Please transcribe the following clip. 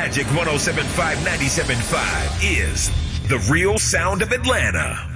Magic 107.5, 97.5 is the real sound of Atlanta.